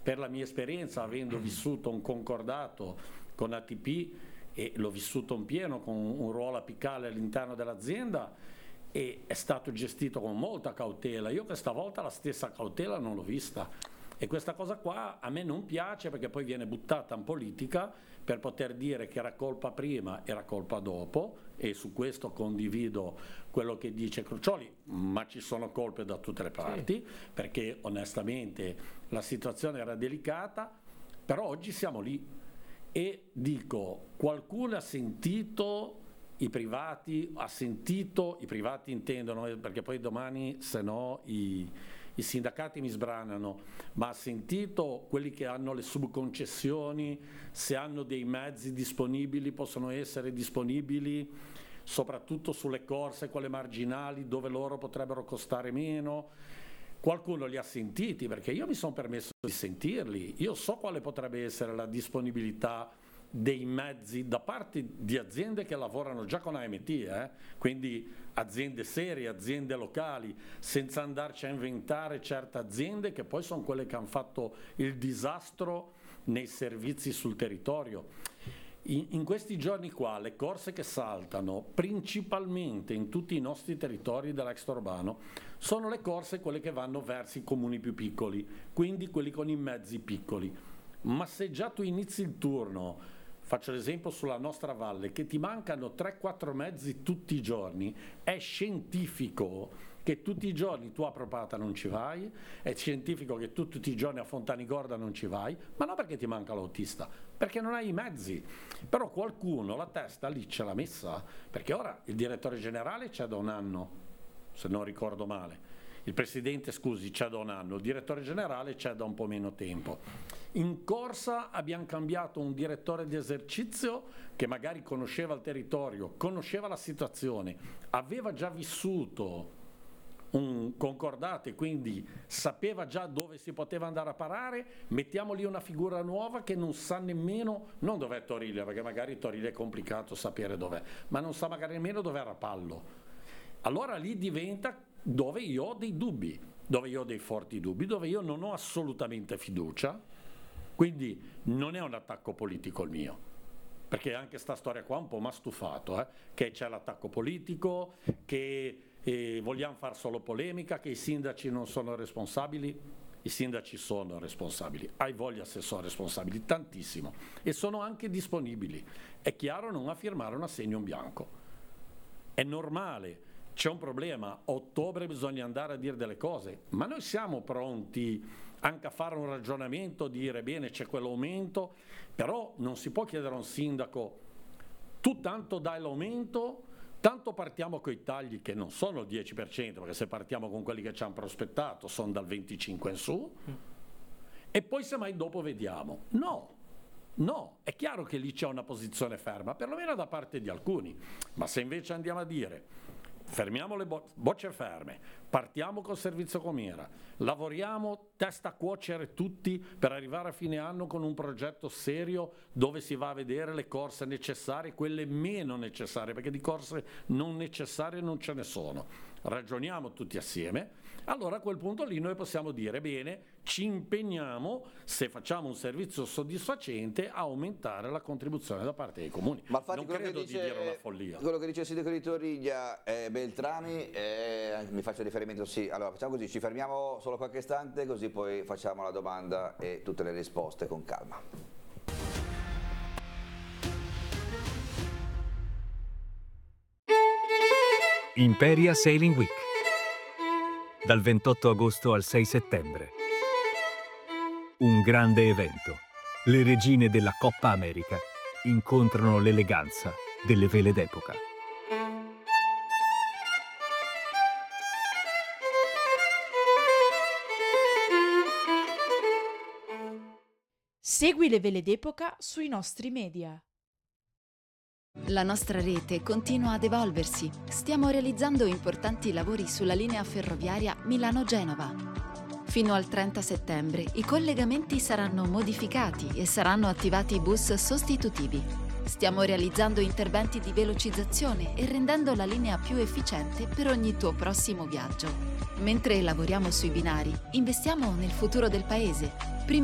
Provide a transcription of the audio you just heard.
per la mia esperienza, avendo vissuto un concordato con ATP e l'ho vissuto in pieno con un ruolo apicale all'interno dell'azienda, e è stato gestito con molta cautela. Io questa volta la stessa cautela non l'ho vista, e questa cosa qua a me non piace, perché poi viene buttata in politica per poter dire che era colpa prima, era colpa dopo, e su questo condivido quello che dice Crucioli, ma ci sono colpe da tutte le parti, perché onestamente la situazione era delicata, però oggi siamo lì. E dico, qualcuno ha sentito i privati, i privati intendono, perché poi domani se no i sindacati mi sbranano, ma ha sentito quelli che hanno le subconcessioni, se hanno dei mezzi disponibili, possono essere disponibili soprattutto sulle corse, quelle marginali, dove loro potrebbero costare meno. Qualcuno li ha sentiti, perché io mi sono permesso di sentirli. Io so quale potrebbe essere la disponibilità dei mezzi da parte di aziende che lavorano già con AMT, quindi aziende serie, aziende locali, senza andarci a inventare certe aziende che poi sono quelle che hanno fatto il disastro nei servizi sul territorio. In questi giorni qua le corse che saltano principalmente in tutti i nostri territori dell'extraurbano sono le corse quelle che vanno verso i comuni più piccoli, quindi quelli con i mezzi piccoli. Ma se già tu inizi il turno, faccio l'esempio sulla nostra valle, che ti mancano 3-4 mezzi tutti i giorni, è scientifico che tutti i giorni tu a Propata non ci vai, è scientifico che tu tutti i giorni a Fontanigorda non ci vai, ma non perché ti manca l'autista, perché non hai i mezzi. Però qualcuno la testa lì ce l'ha messa, perché ora il direttore generale c'è da un anno, se non ricordo male, il presidente, scusi, c'è da un anno, il direttore generale c'è da un po' meno tempo. In corsa abbiamo cambiato un direttore di esercizio che magari conosceva il territorio, conosceva la situazione, aveva già vissuto un concordato e quindi sapeva già dove si poteva andare a parare. Mettiamo lì una figura nuova che non sa nemmeno, non dov'è Torilia, perché magari Torilia è complicato sapere dov'è, ma non sa magari nemmeno dov'è Rapallo. Allora lì diventa dove io ho dei dubbi, dove io ho dei forti dubbi, dove io non ho assolutamente fiducia. Quindi non è un attacco politico il mio, perché anche sta storia qua un po' mi ha stufato, che c'è l'attacco politico, che vogliamo far solo polemica, che i sindaci non sono responsabili. I sindaci sono responsabili, hai voglia se sono responsabili, tantissimo, e sono anche disponibili. È chiaro, non a firmare un assegno in bianco. È normale, c'è un problema, a ottobre bisogna andare a dire delle cose, ma noi siamo pronti anche a fare un ragionamento, dire bene c'è quell'aumento, però non si può chiedere a un sindaco tu tanto dai l'aumento, tanto partiamo con i tagli che non sono il 10%, perché se partiamo con quelli che ci hanno prospettato sono dal 25 in su, e poi semmai dopo vediamo. No, è chiaro che lì c'è una posizione ferma, perlomeno da parte di alcuni, ma se invece andiamo a dire fermiamo le bocce ferme, partiamo col servizio com'era, lavoriamo testa a cuocere tutti per arrivare a fine anno con un progetto serio dove si va a vedere le corse necessarie, quelle meno necessarie, perché di corse non necessarie non ce ne sono. Ragioniamo tutti assieme, allora a quel punto lì noi possiamo dire bene, ci impegniamo, se facciamo un servizio soddisfacente, a aumentare la contribuzione da parte dei comuni. Ma infatti non credo di dire una follia. Quello che dice il sindaco di Torriglia, Beltrami, mi faccio riferimento, sì, allora facciamo così, ci fermiamo solo qualche istante, così poi facciamo la domanda e tutte le risposte con calma. Imperia Sailing Week, dal 28 agosto al 6 settembre. Un grande evento. Le regine della Coppa America incontrano l'eleganza delle vele d'epoca. Segui le vele d'epoca sui nostri media. La nostra rete continua ad evolversi. Stiamo realizzando importanti lavori sulla linea ferroviaria Milano-Genova. Fino al 30 settembre i collegamenti saranno modificati e saranno attivati bus sostitutivi. Stiamo realizzando interventi di velocizzazione e rendendo la linea più efficiente per ogni tuo prossimo viaggio. Mentre lavoriamo sui binari, investiamo nel futuro del paese.